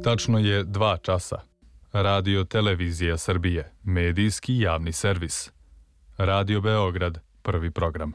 Tačno je 2 časa. Radio Televizija Srbije, medijski javni servis. Radio Beograd, prvi program.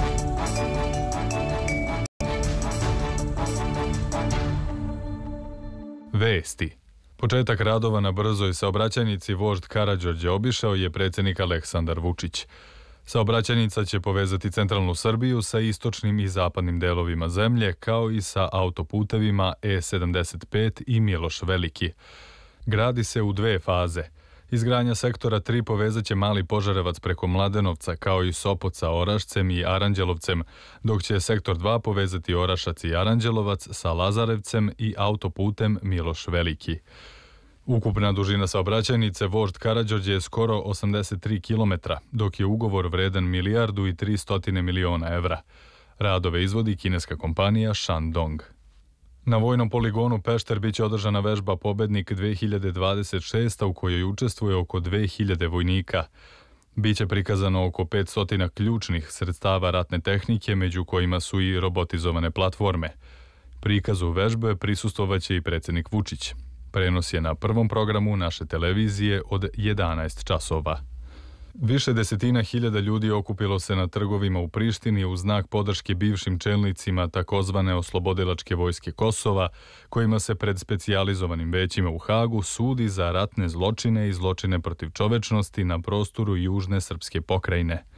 Vesti. Početak radova na brzoj saobraćajnici vožd Karađorđe obišao je predsjednik Aleksandar Vučić. Saobraćajnica će povezati centralnu Srbiju sa istočnim i zapadnim delovima zemlje, kao i sa autoputevima E75 i Miloš Veliki. Gradi se u 2 faze. Izgradnja sektora 3 povezaće Mali Požarevac preko Mladenovca, kao i Sopot sa Orašcem i Aranđelovcem, dok će sektor 2 povezati Orašac i Aranđelovac sa Lazarevcem i autoputem Miloš Veliki. Ukupna dužina saobraćajnice vožd Karađorđe je skoro 83 km, dok je ugovor vredan 1,3 milijarde evra. Radove izvodi kineska kompanija Shandong. Na vojnom poligonu Pešter biće održana vežba Pobednik 2026, u kojoj učestvuje oko 2000 vojnika. Biće prikazano oko 500 ključnih sredstava ratne tehnike, među kojima su i robotizovane platforme. Prikazu vežbe prisustvovaće i predsjednik Vučić. Prenos je na prvom programu naše televizije od 11 časova. Više desetina hiljada ljudi okupilo se na trgovima u Prištini u znak podrške bivšim čelnicima takozvane oslobodilačke vojske Kosova, kojima se pred specijalizovanim većima u Hagu sudi za ratne zločine i zločine protiv čovečnosti na prostoru južne srpske pokrajine.